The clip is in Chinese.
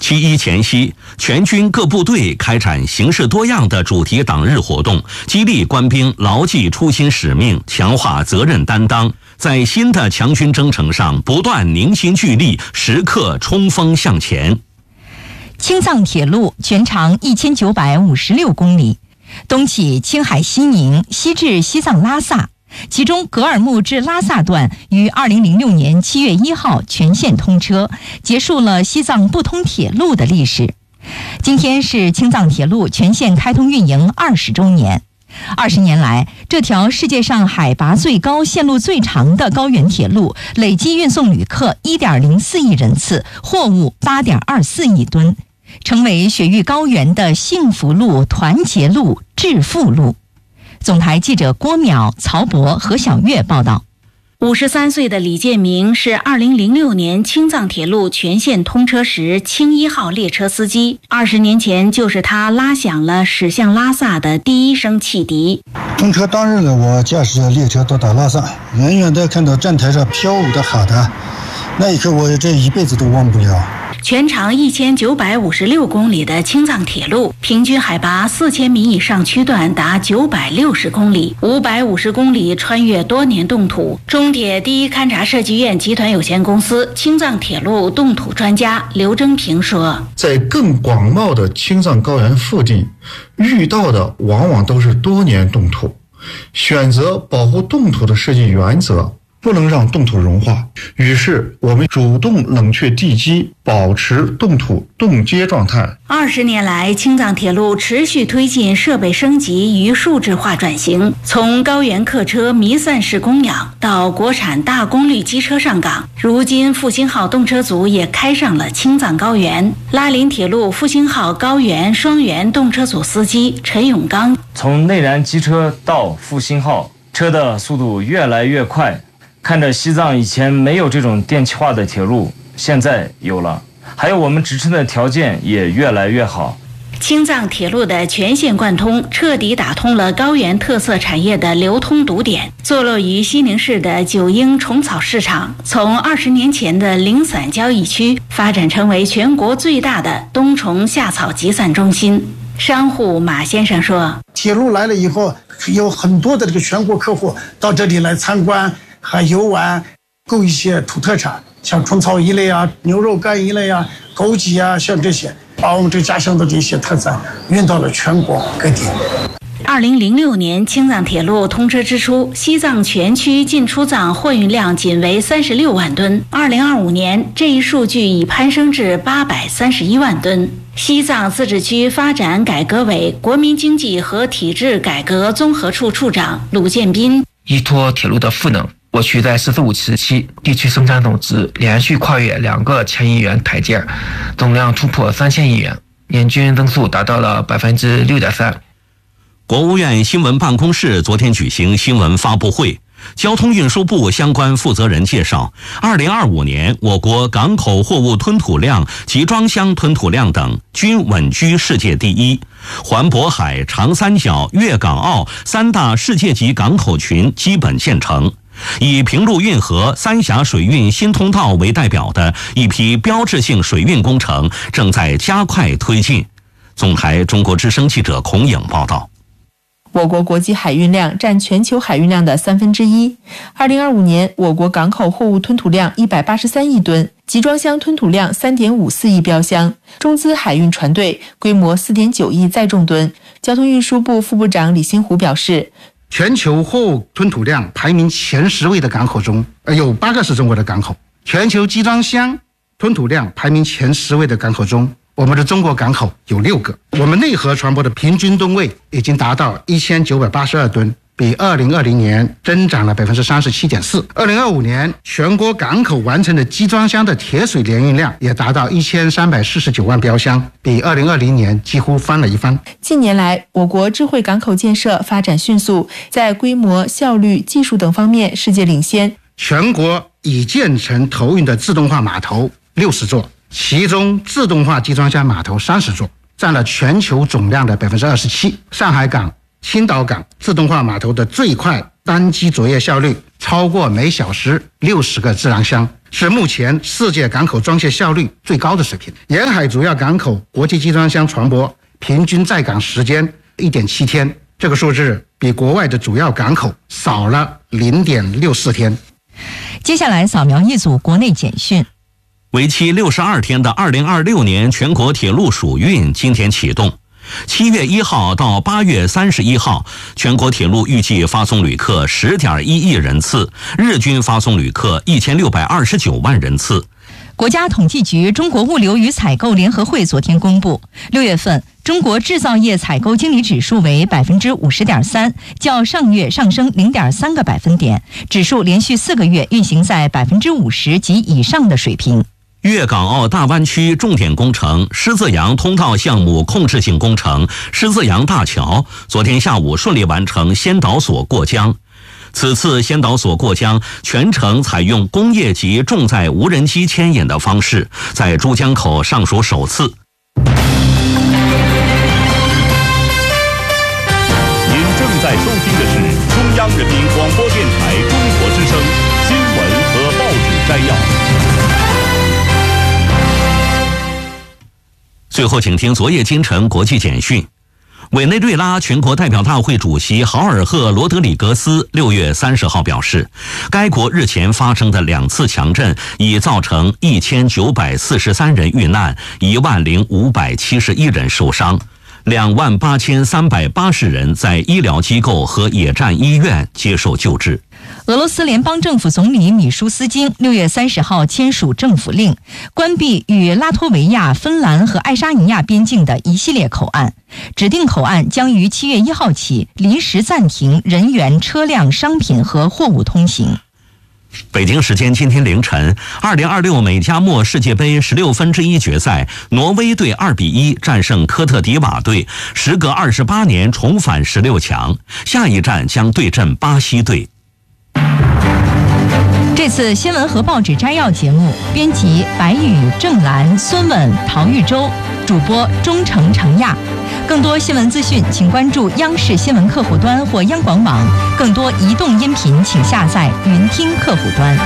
7·1前夕，全军各部队开展形式多样的主题党日活动，激励官兵牢记初心使命，强化责任担当，在新的强军征程上不断凝心聚力，时刻冲锋向前。 青藏铁路全长1956公里，东起青海西宁，西至西藏拉萨。其中格尔木至拉萨段于2006年7月1号全线通车，结束了西藏不通铁路的历史。今天是青藏铁路全线开通运营20周年。20年来，这条世界上海拔最高、线路最长的高原铁路，累计运送旅客1.04亿人次，货物8.24亿吨，成为雪域高原的幸福路、团结路、致富路。总台记者郭淼、曹博、何小月报道。 53岁的李建明是2006年青藏铁路全线通车时青1号列车司机。20年前，就是他拉响了驶向拉萨的第一声汽笛。 通车当日呢，我驾驶列车到达拉萨，远远地看到站台上飘舞的哈达，那一刻我这一辈子都忘不了。 全长1956公里的青藏铁路，平均海拔4000米以上区段达960公里，550公里穿越多年冻土。中铁第一勘察设计院集团有限公司青藏铁路冻土专家刘征平说， 在更广袤的青藏高原腹地，遇到的往往都是多年冻土。选择保护冻土的设计原则，不能让冻土融化，于是我们主动冷却地基，保持冻土冻结状态。 20年来，青藏铁路持续推进设备升级与数字化转型，从高原客车弥散式供氧到国产大功率机车上岗，如今复兴号动车组也开上了青藏高原。拉林铁路复兴号高原双元动车组司机陈永刚， 从内燃机车到复兴号，车的速度越来越快。看着西藏以前没有这种电气化的铁路，现在有了，还有我们支撑的条件也越来越好。 青藏铁路的全线贯通，彻底打通了高原特色产业的流通堵点。坐落于西宁市的九英虫草市场，从20年前的零散交易区，发展成为全国最大的冬虫夏草集散中心。商户马先生说， 铁路来了以后，有很多的这个全国客户到这里来参观，还游玩，购一些土特产，像虫草一类啊、牛肉干一类啊、枸杞啊，像这些，把我们这家乡的这些特产运到了全国各地。 2006年青藏铁路通车之初，西藏全区进出藏货运量仅为36万吨。2025年，这一数据已攀升至831万吨。西藏自治区发展改革委国民经济和体制改革综合处处长鲁建斌， 依托铁路的赋能，我区在“十四五”时期地区生产总值连续跨越2个千亿元台阶，总量突破3000亿元，年均增速达到了6.3%。 国务院新闻办公室昨天举行新闻发布会，交通运输部相关负责人介绍，2025年我国港口货物吞吐量、集装箱吞吐量等均稳居世界第一，环渤海、长三角、粤港澳3大世界级港口群基本建成。以平陆运河、三峡水运新通道为代表的一批标志性水运工程正在加快推进。总台中国之声记者孔颖报道。 我国国际海运量占全球海运量的1/3。2025年，我国港口货物吞吐量183亿吨，集装箱吞吐量3.54亿标箱，中资海运船队规模4.9亿载重吨。交通运输部副部长李新湖表示， 全球货物吞吐量排名前10位的港口中，有8个是中国的港口；全球集装箱吞吐量排名前10位的港口中，我们的中国港口有6个。我们内河船舶的平均吨位已经达到1982吨，比2020年增长了37.4%。2025年，全国港口完成的集装箱的铁水联运量也达到1349万标箱，比2020年几乎翻了一番。 近年来，我国智慧港口建设发展迅速，在规模、效率、技术等方面世界领先。 全国已建成投运的自动化码头60座，其中自动化集装箱码头30座，占了全球总量的27%。上海港、青岛港自动化码头的最快单机作业效率超过每小时60个自然箱， 是目前世界港口装卸效率最高的水平。沿海主要港口国际集装箱船舶平均在港时间1.7天，这个数字比国外的主要港口少了0.64天。 接下来扫描一组国内简讯。 为期62天的2026年全国铁路暑运今天启动。7月1号到8月31号，全国铁路预计发送旅客10.1亿人次，日均发送旅客1629万人次。 国家统计局中国物流与采购联合会昨天公布，6月份中国制造业采购经理指数为50.3%，较上月上升0.3个百分点，指数连续4个月运行在50%及以上的水平。 粤港澳大湾区重点工程狮子洋通道项目控制性工程狮子洋大桥昨天下午顺利完成先导索过江。此次先导索过江全程采用工业级重载无人机牵引的方式，在珠江口尚属首次。 您正在收听的是中央人民广播电台中国之声新闻和报纸摘要。 最后请听昨夜今晨国际简讯。委内瑞拉全国代表大会主席豪尔赫·罗德里格斯6月30号表示，该国日前发生的2次强震已造成1943人遇难，10571人受伤，28380人在医疗机构和野战医院接受救治。 俄罗斯联邦政府总理米舒斯京6月30号签署政府令，关闭与拉脱维亚、芬兰和爱沙尼亚边境的一系列口岸，指定口岸将于7月1号起临时暂停人员、车辆、商品和货物通行。 北京时间今天凌晨，2026美加墨世界杯16分之一决赛，挪威队2-1战胜科特迪瓦队，时隔28年重返16强，下一站将对阵巴西队。 这次新闻和报纸摘要节目，编辑白宇、郑兰、孙稳、陶玉洲，主播钟诚、程亚。更多新闻资讯，请关注央视新闻客户端或央广网。更多移动音频，请下载云听客户端。